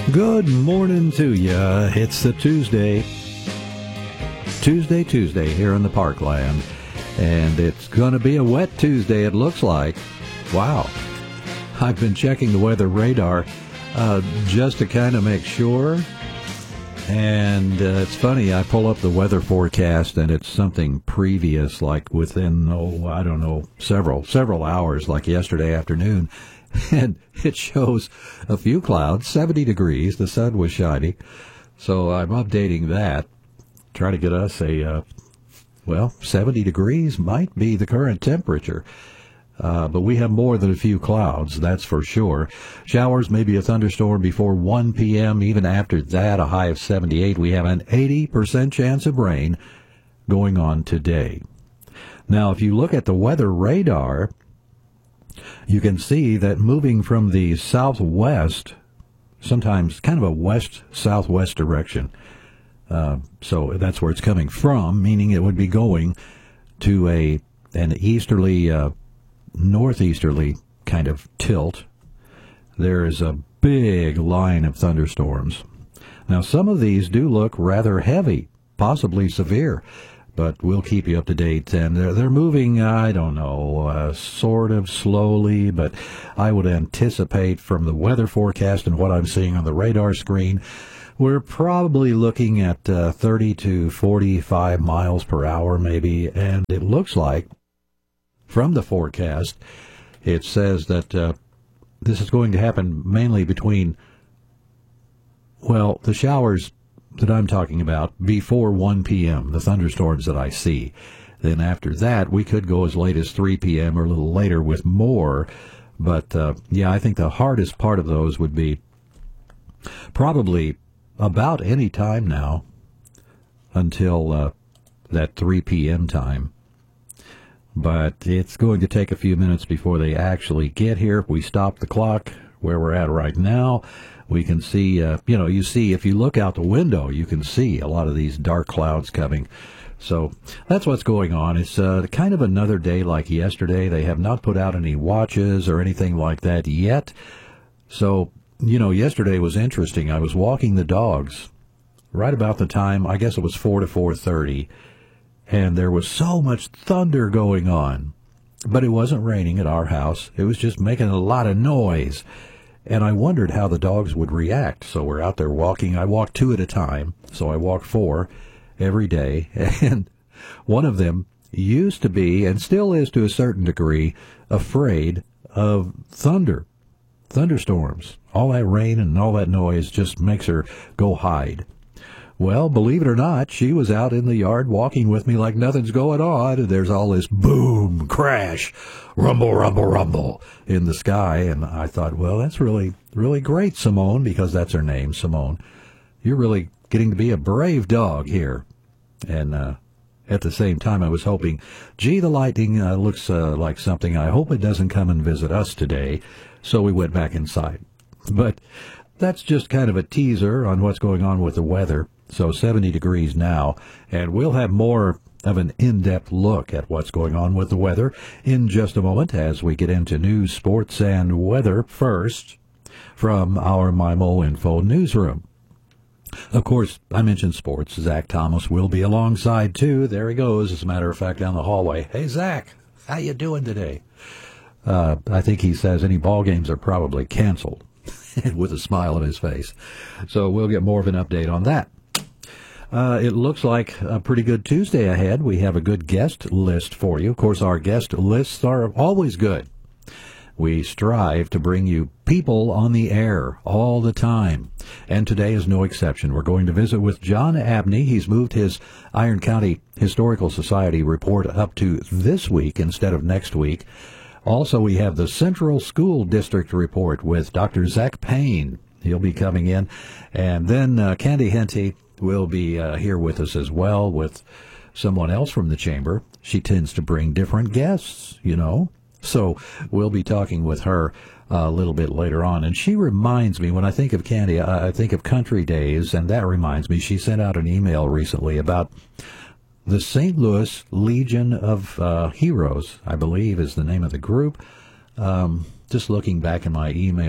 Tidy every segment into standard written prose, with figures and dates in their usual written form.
Good morning to ya. It's the Tuesday here in the Parkland, and it's going to be a wet Tuesday, it looks like. Wow. I've been checking the weather radar just to kind of make sure, and it's funny, I pull up the weather forecast, and it's something previous, like within, several hours, like yesterday afternoon. And it shows a few clouds, 70 degrees. The sun was shining. So I'm updating that. Trying to get us 70 degrees might be the current temperature. But we have more than a few clouds, that's for sure. Showers, maybe a thunderstorm before 1 p.m. Even after that, a high of 78. We have an 80% chance of rain going on today. Now, if you look at the weather radar, you can see that moving from the southwest, sometimes kind of a west-southwest direction. So that's where it's coming from, meaning it would be going to an easterly, northeasterly kind of tilt. There is a big line of thunderstorms. Now, some of these do look rather heavy, possibly severe. But we'll keep you up to date, and they're moving, sort of slowly, but I would anticipate from the weather forecast and what I'm seeing on the radar screen, we're probably looking at 30 to 45 miles per hour maybe, and it looks like, from the forecast, it says that this is going to happen mainly between, the showers that I'm talking about before 1 p.m., the thunderstorms that I see. Then after that, we could go as late as 3 p.m. or a little later with more. But, I think the hardest part of those would be probably about any time now until that 3 p.m. time. But it's going to take a few minutes before they actually get here. If we stop the clock where we're at right now, we can see, if you look out the window, you can see a lot of these dark clouds coming. So that's what's going on. It's kind of another day like yesterday. They have not put out any watches or anything like that yet. So, yesterday was interesting. I was walking the dogs right about the time, I guess it was 4 to 4:30, and there was so much thunder going on. But it wasn't raining at our house. It was just making a lot of noise. And I wondered how the dogs would react. So we're out there walking. I walk 2 at a time. So I walk 4 every day. And one of them used to be, and still is to a certain degree, afraid of thunderstorms. All that rain and all that noise just makes her go hide. Well, believe it or not, she was out in the yard walking with me like nothing's going on. There's all this boom, crash, rumble, rumble, rumble in the sky. And I thought, well, that's really, really great, Simone, because that's her name, Simone. You're really getting to be a brave dog here. And at the same time, I was hoping, the lightning looks like something. I hope it doesn't come and visit us today. So we went back inside. But that's just kind of a teaser on what's going on with the weather. So 70 degrees now, and we'll have more of an in-depth look at what's going on with the weather in just a moment as we get into news, sports, and weather first from our MyMo Info newsroom. Of course, I mentioned sports. Zach Thomas will be alongside, too. There he goes, as a matter of fact, down the hallway. Hey, Zach, how you doing today? I think he says any ball games are probably canceled, with a smile on his face. So we'll get more of an update on that. It looks like a pretty good Tuesday ahead. We have a good guest list for you. Of course, our guest lists are always good. We strive to bring you people on the air all the time, and today is no exception. We're going to visit with John Abney. He's moved his Iron County Historical Society report up to this week instead of next week. Also, we have the Central School District report with Dr. Zach Payne. He'll be coming in. And then Candy Henty will be here with us as well with someone else from the chamber. She tends to bring different guests, So we'll be talking with her a little bit later on. And she reminds me, when I think of Candy, I think of Country Days, and that reminds me, she sent out an email recently about the St. Louis Legion of Heroes, I believe is the name of the group. Just looking back in my emails,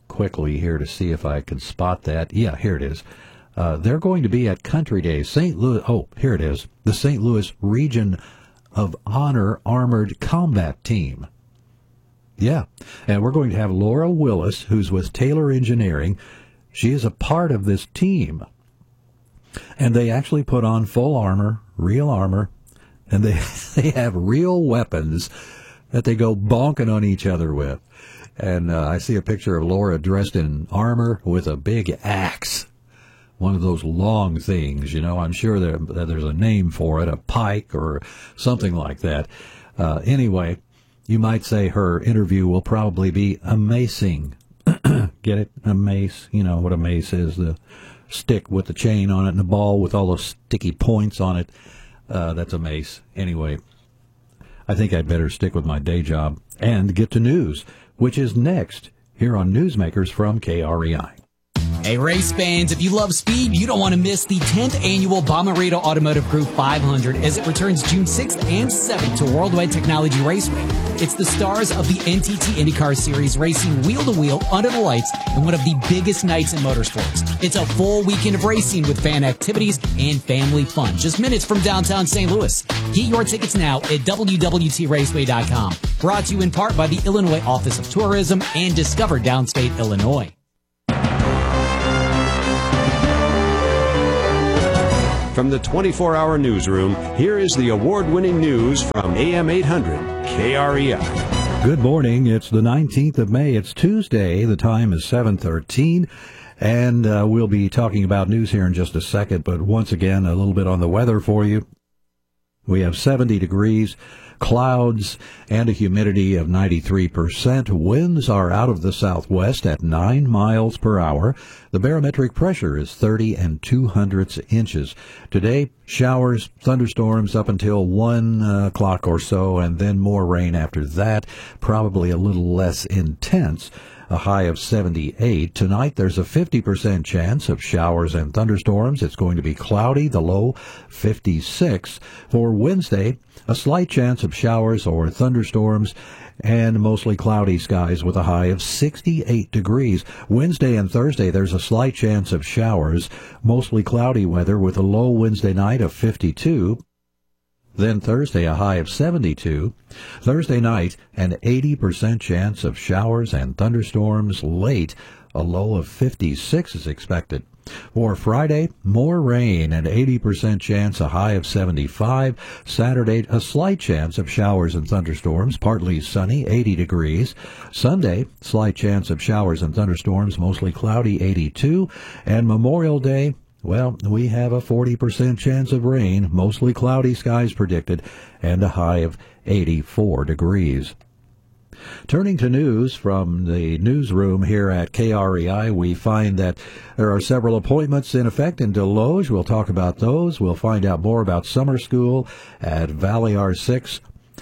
quickly here to see if I can spot that. Yeah, here it is. They're going to be at Country Day, St. Louis. Oh, here it is. The St. Louis Region of Honor Armored Combat Team. Yeah, and we're going to have Laura Willis, who's with Taylor Engineering. She is a part of this team. And they actually put on full armor, real armor, and they have real weapons that they go bonking on each other with. And I see a picture of Laura dressed in armor with a big axe. One of those long things, you know. I'm sure that there's a name for it, a pike or something like that. Anyway, you might say her interview will probably be amazing. Get it? A mace. You know what a mace is, the stick with the chain on it and the ball with all those sticky points on it. That's a mace. Anyway, I think I'd better stick with my day job and get to news, which is next here on Newsmakers from KREI. Hey, race fans, if you love speed, you don't want to miss the 10th annual Bomarito Automotive Group 500 as it returns June 6th and 7th to Worldwide Technology Raceway. It's the stars of the NTT IndyCar Series racing wheel-to-wheel under the lights in one of the biggest nights in motorsports. It's a full weekend of racing with fan activities and family fun, just minutes from downtown St. Louis. Get your tickets now at WWTRaceway.com. Brought to you in part by the Illinois Office of Tourism and Discover Downstate Illinois. From the 24-hour newsroom, here is the award-winning news from AM 800 KREI. Good morning. It's the 19th of May. It's Tuesday. The time is 7:13, and we'll be talking about news here in just a second. But once again, a little bit on the weather for you. We have 70 degrees, clouds, and a humidity of 93%. Winds are out of the southwest at 9 miles per hour. The barometric pressure is 30 2/2 inches. Today, showers, thunderstorms up until 1 o'clock or so, and then more rain after that, probably a little less intense. A high of 78. Tonight, there's a 50% chance of showers and thunderstorms. It's going to be cloudy, the low 56. For Wednesday, a slight chance of showers or thunderstorms and mostly cloudy skies with a high of 68 degrees. Wednesday and Thursday, there's a slight chance of showers, mostly cloudy weather with a low Wednesday night of 52. Then Thursday, a high of 72. Thursday night, an 80% chance of showers and thunderstorms. Late, a low of 56 is expected. For Friday, more rain and 80% chance, a high of 75. Saturday, a slight chance of showers and thunderstorms, partly sunny, 80 degrees. Sunday, slight chance of showers and thunderstorms, mostly cloudy, 82. And Memorial Day, well, we have a 40% chance of rain, mostly cloudy skies predicted, and a high of 84 degrees. Turning to news from the newsroom here at KREI, we find that there are several appointments in effect in Deloge. We'll talk about those. We'll find out more about summer school at Valley R6.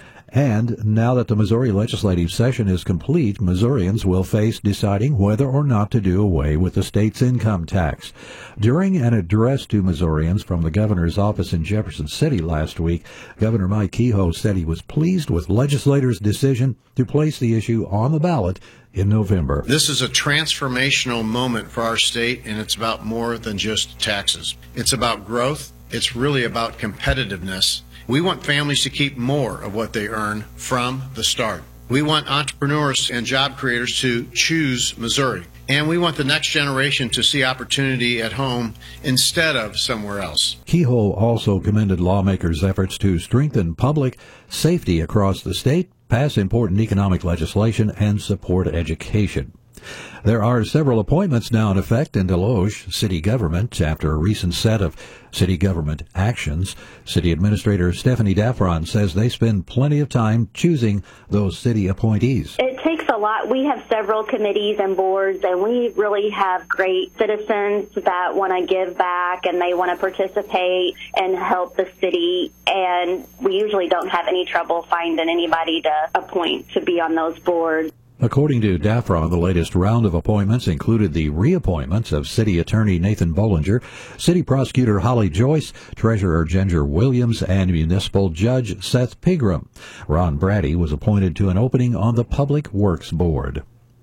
And now that the Missouri legislative session is complete, Missourians will face deciding whether or not to do away with the state's income tax. During an address to Missourians from the governor's office in Jefferson City last week, Governor Mike Kehoe said he was pleased with legislators' decision to place the issue on the ballot in November. This is a transformational moment for our state, and it's about more than just taxes. It's about growth. It's really about competitiveness. We want families to keep more of what they earn from the start. We want entrepreneurs and job creators to choose Missouri. And we want the next generation to see opportunity at home instead of somewhere else. Kehoe also commended lawmakers' efforts to strengthen public safety across the state, pass important economic legislation, and support education. There are several appointments now in effect in Deloge city government after a recent set of city government actions. City Administrator Stephanie Daffron says they spend plenty of time choosing those city appointees. It takes a lot. We have several committees and boards, and we really have great citizens that want to give back and they want to participate and help the city. And we usually don't have any trouble finding anybody to appoint to be on those boards. According to Daffron, the latest round of appointments included the reappointments of City Attorney Nathan Bollinger, City Prosecutor Holly Joyce, Treasurer Ginger Williams, and Municipal Judge Seth Pigram. Ron Brady was appointed to an opening on the Public Works Board.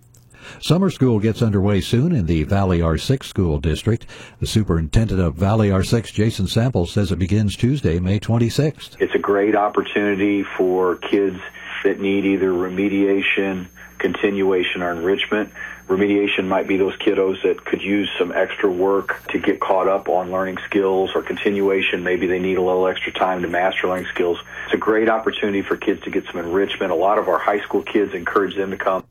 Summer school gets underway soon in the Valley R6 school district. The superintendent of Valley R6, Jason Sample, says it begins Tuesday, May 26th. It's a great opportunity for kids that need either remediation, continuation, or enrichment. Remediation might be those kiddos that could use some extra work to get caught up on learning skills, or continuation, maybe they need a little extra time to master learning skills. It's a great opportunity for kids to get some enrichment. A lot of our high school kids encourage them to come.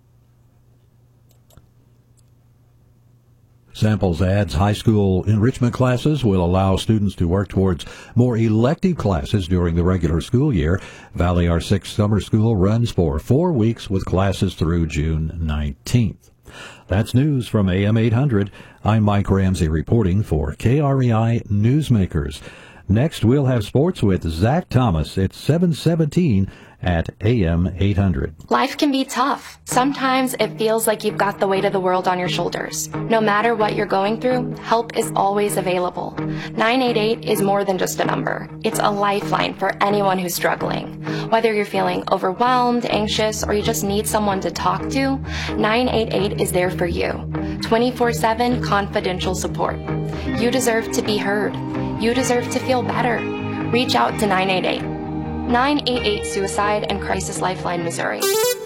Samples adds high school enrichment classes will allow students to work towards more elective classes during the regular school year. Valley R6 Summer School runs for 4 weeks with classes through June 19th. That's news from AM 800. I'm Mike Ramsey reporting for KREI Newsmakers. Next, we'll have sports with Zach Thomas at 7:17 at AM 800. Life can be tough. Sometimes it feels like you've got the weight of the world on your shoulders. No matter what you're going through, help is always available. 988 is more than just a number. It's a lifeline for anyone who's struggling. Whether you're feeling overwhelmed, anxious, or you just need someone to talk to, 988 is there for you. 24/7 confidential support. You deserve to be heard. You deserve to feel better. Reach out to 988. 988 Suicide and Crisis Lifeline, Missouri.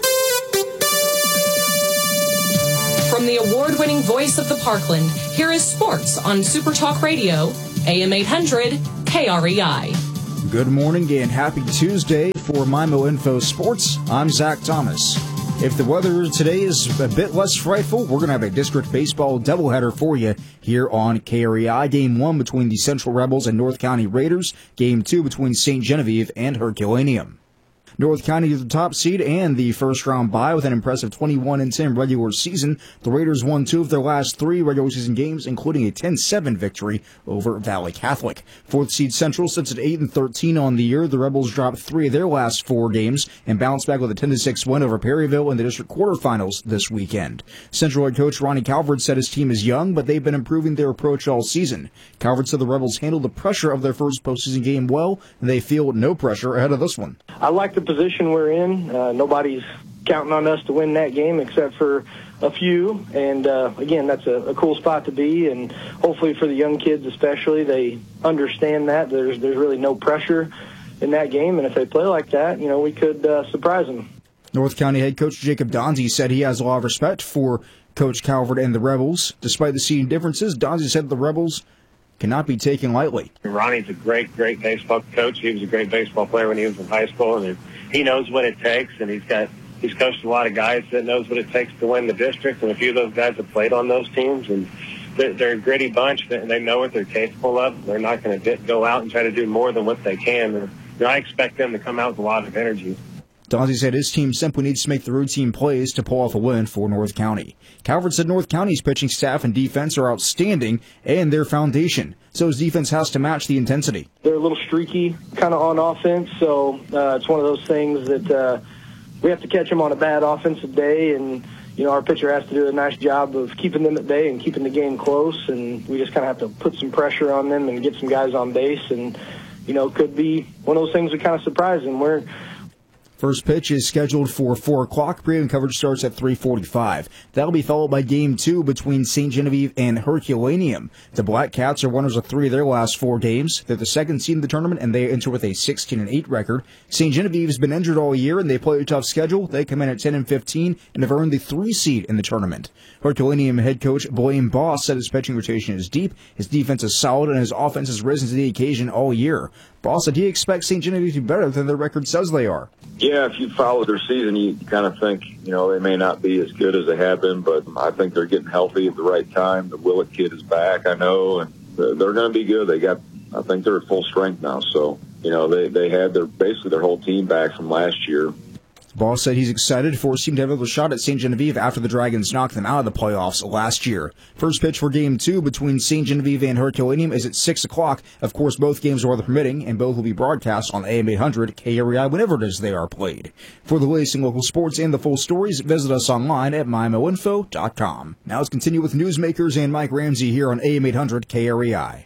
From the award-winning voice of the Parkland, here is sports on Super Talk Radio, AM 800, KREI. Good morning and happy Tuesday for MIMO Info Sports. I'm Zach Thomas. If the weather today is a bit less frightful, we're going to have a district baseball doubleheader for you here on KREI. Game 1 between the Central Rebels and North County Raiders. Game 2 between St. Genevieve and Herculaneum. North County is the top seed and the first-round bye with an impressive 21-10 regular season. The Raiders won 2 of their last 3 regular season games, including a 10-7 victory over Valley Catholic. 4th seed Central sits at 8-13 on the year. The Rebels dropped 3 of their last 4 games and bounced back with a 10-6 win over Perryville in the district quarterfinals this weekend. Central head coach Ronnie Calvert said his team is young, but they've been improving their approach all season. Calvert said the Rebels handled the pressure of their first postseason game well, and they feel no pressure ahead of this one. I like the position we're in. Nobody's counting on us to win that game except for a few. And, again, that's a cool spot to be. And hopefully for the young kids especially, they understand that. There's really no pressure in that game. And if they play like that, we could surprise them. North County head coach Jacob Donzie said he has a lot of respect for Coach Calvert and the Rebels. Despite the seeding differences, Donzie said the Rebels cannot be taken lightly. Ronnie's a great baseball coach. He was a great baseball player when he was in high school, and he knows what it takes, and he's coached a lot of guys that knows what it takes to win the district, and a few of those guys have played on those teams, and they're a gritty bunch, and they know what they're capable of. They're not going to go out and try to do more than what they can. And I expect them to come out with a lot of energy. Donzie said his team simply needs to make the routine plays to pull off a win for North County. Calvert said North County's pitching staff and defense are outstanding and their foundation, so his defense has to match the intensity. They're a little streaky kind of on offense, so it's one of those things that we have to catch them on a bad offensive day, and our pitcher has to do a nice job of keeping them at bay and keeping the game close, and we just kind of have to put some pressure on them and get some guys on base, and it could be one of those things that kind of surprise them. First pitch is scheduled for 4 o'clock. Pregame coverage starts at 3:45. That'll be followed by Game 2 between St. Genevieve and Herculaneum. The Black Cats are winners of 3 of their last 4 games. They're the second seed in the tournament, and they enter with a 16-8 record. St. Genevieve has been injured all year, and they play a tough schedule. They come in at 10-15 and have earned the 3 seed in the tournament. Herculaneum head coach Blaine Boss said his pitching rotation is deep, his defense is solid, and his offense has risen to the occasion all year. Boss said he expects St. Genevieve to be better than their record says they are. Yeah, if you follow their season, you kind of think, they may not be as good as they have been, but I think they're getting healthy at the right time. The Willett kid is back, I know, and they're going to be good. I think they're at full strength now, so, they had basically their whole team back from last year. Boss said he's excited for his team to have another shot at St. Genevieve after the Dragons knocked them out of the playoffs last year. First pitch for Game 2 between St. Genevieve and Herculaneum is at 6 o'clock. Of course, both games are weather permitting, and both will be broadcast on AM 800 KREI whenever it is they are played. For the latest in local sports and the full stories, visit us online at MIMOinfo.com. Now let's continue with Newsmakers and Mike Ramsey here on AM 800 KREI.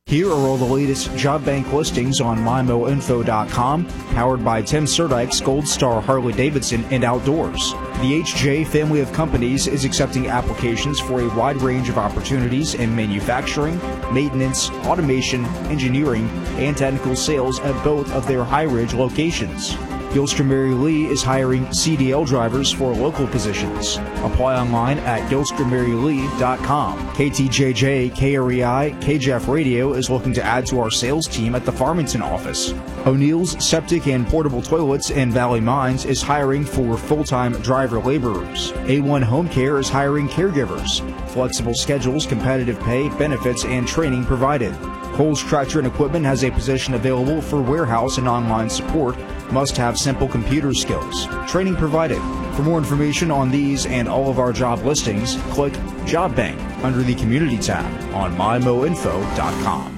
Here are all the latest job bank listings on MyMoInfo.com, powered by Tim Serdike's Gold Star Harley-Davidson and Outdoors. The HJ family of companies is accepting applications for a wide range of opportunities in manufacturing, maintenance, automation, engineering, and technical sales at both of their High Ridge locations. Gilstrom Mary Lee is hiring CDL drivers for local positions. Apply online at GilstromMaryLee.com. KTJJ, KREI, KJF Radio is looking to add to our sales team at the Farmington office. O'Neill's Septic and Portable Toilets in Valley Mines is hiring for full-time driver laborers. A1 Home Care is hiring caregivers. Flexible schedules, competitive pay, benefits, and training provided. Kohl's Tractor and Equipment has a position available for warehouse and online support. Must have simple computer skills. Training provided. For more information on these and all of our job listings, click Job Bank under the Community tab on MyMoInfo.com.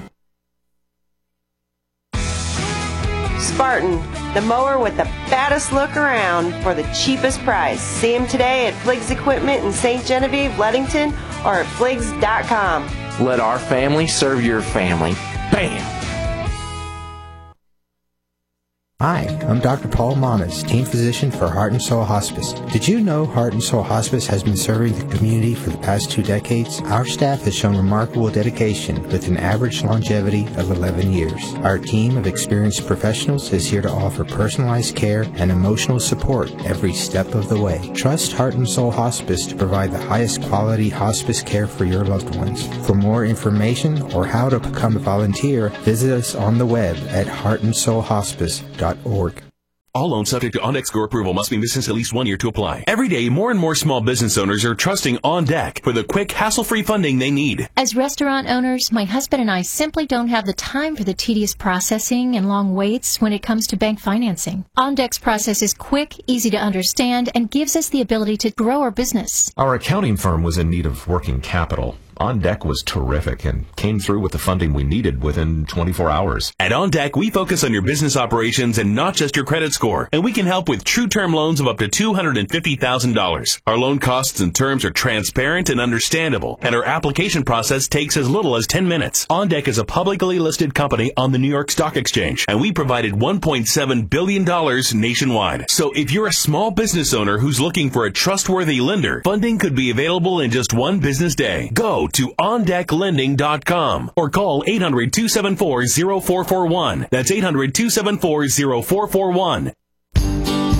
Spartan, the mower with the fattest look around for the cheapest price. See him today at Fliggs Equipment in St. Genevieve, Leadington, or at Fliggs.com. Let our family serve your family. Bam! Hi, I'm Dr. Paul Mamas, team physician for Heart and Soul Hospice. Did you know Heart and Soul Hospice has been serving the community for the past 2 decades? Our staff has shown remarkable dedication with an average longevity of 11 years. Our team of experienced professionals is here to offer personalized care and emotional support every step of the way. Trust Heart and Soul Hospice to provide the highest quality hospice care for your loved ones. For more information or how to become a volunteer, visit us on the web at heartandsoulhospice.org. All loans subject to OnDeck score approval must be missed at least 1 year to apply. Every day, more and more small business owners are trusting OnDeck for the quick, hassle-free funding they need. As restaurant owners, my husband and I simply don't have the time for the tedious processing and long waits when it comes to bank financing. OnDeck's process is quick, easy to understand, and gives us the ability to grow our business. Our accounting firm was in need of working capital. OnDeck was terrific and came through with the funding we needed within 24 hours. At OnDeck, we focus on your business operations and not just your credit score, and we can help with true term loans of up to $250,000. Our loan costs and terms are transparent and understandable, and our application process takes as little as 10 minutes. OnDeck is a publicly listed company on the New York Stock Exchange, and we provided $1.7 billion nationwide. So if you're a small business owner who's looking for a trustworthy lender, funding could be available in just 1 business day. Go to OnDeckLending.com or call 800-274-0441. That's 800-274-0441.